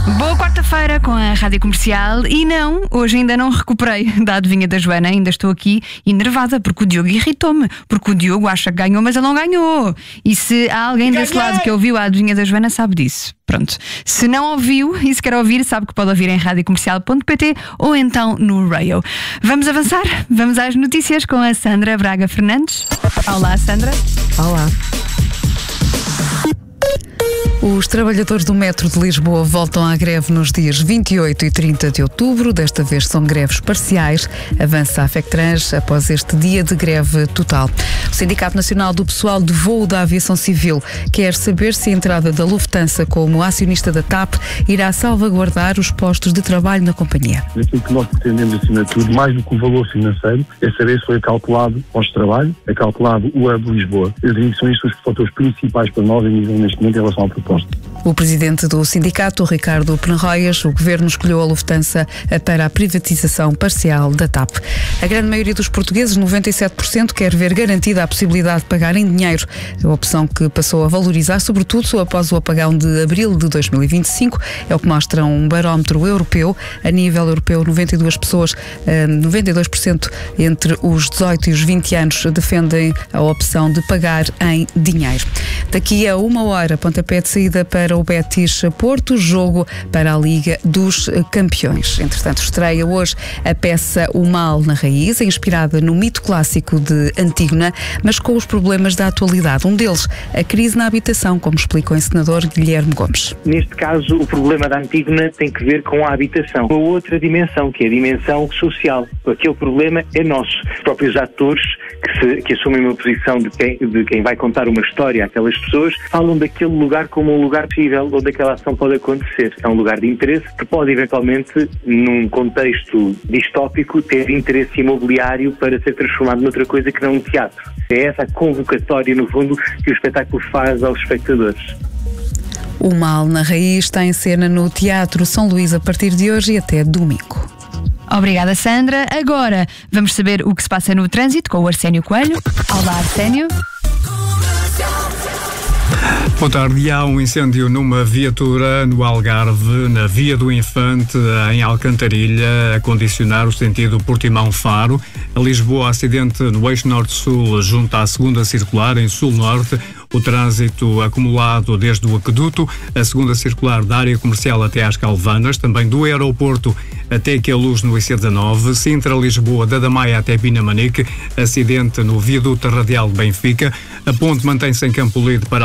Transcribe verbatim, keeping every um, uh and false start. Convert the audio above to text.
Boa quarta-feira com a Rádio Comercial. E não, hoje ainda não recuperei da adivinha da Joana. Ainda estou aqui enervada porque o Diogo irritou-me. Porque o Diogo acha que ganhou, mas ele não ganhou. E se há alguém Ganhei! desse lado que ouviu a adivinha da Joana, sabe disso. Pronto. Se não ouviu e se quer ouvir, sabe que pode ouvir em rádio comercial ponto pt ou então no Rail. Vamos avançar? Vamos às notícias com a Sandra Braga Fernandes. Olá, Sandra. Olá. Os trabalhadores do metro de Lisboa voltam à greve nos dias vinte e oito e trinta de outubro. Desta vez são greves parciais. Avança a FECTRANS após este dia de greve total. O Sindicato Nacional do Pessoal de Voo da Aviação Civil quer saber se a entrada da Lufthansa como acionista da TAP irá salvaguardar os postos de trabalho na companhia. Aquilo que nós pretendemos, acima de tudo, mais do que o valor financeiro, é saber se foi calculado posto de trabalho, é calculado o hub de Lisboa. Eu diria que são estes os fatores principais para nós neste momento em relação à proposta. O presidente do sindicato, Ricardo Penarroias, o governo escolheu a Lufthansa para a privatização parcial da TAP. A grande maioria dos portugueses, noventa e sete por cento, quer ver garantida a possibilidade de pagar em dinheiro, a opção que passou a valorizar, sobretudo após o apagão de abril de dois mil e vinte e cinco, é o que mostra um barómetro europeu. A nível europeu, noventa e duas pessoas, noventa e dois por cento entre os dezoito e os vinte anos defendem a opção de pagar em dinheiro. Daqui a uma hora, pontapé de saída para o Betis Porto, jogo para a Liga dos Campeões. Entretanto, estreia hoje a peça O Mal na Raiz, inspirada no mito clássico de Antígona, mas com os problemas da atualidade. Um deles, a crise na habitação, como explica o encenador Guilherme Gomes. Neste caso, o problema da Antígona tem que ver com a habitação, com a outra dimensão, que é a dimensão social. Aquele problema é nosso. Os próprios atores que, se, que assumem uma posição de quem, de quem vai contar uma história àquelas pessoas, falam daquele lugar como um lugar possível onde aquela ação pode acontecer. É um lugar de interesse que pode eventualmente, num contexto distópico, ter interesse imobiliário para ser transformado noutra coisa que não um teatro. É essa a convocatória, no fundo, que o espetáculo faz aos espectadores. O Mal na Raiz está em cena no Teatro São Luís a partir de hoje e até domingo. Obrigada, Sandra. Agora vamos saber o que se passa no trânsito com o Arsénio Coelho. Olá, Arsénio. Boa tarde. Há um incêndio numa viatura no Algarve, na Via do Infante, em Alcantarilha, a condicionar o sentido Portimão-Faro. A Lisboa, acidente no eixo norte-sul, junto à segunda circular, em sul-norte. O trânsito acumulado desde o aqueduto, a segunda circular da área comercial até às Calvanas, também do aeroporto até aqui a Luz no I C dezanove, Sintra-Lisboa, da Damaia até Pinamanique, acidente no viaduto radial de Benfica. A ponte mantém-se em Campolide para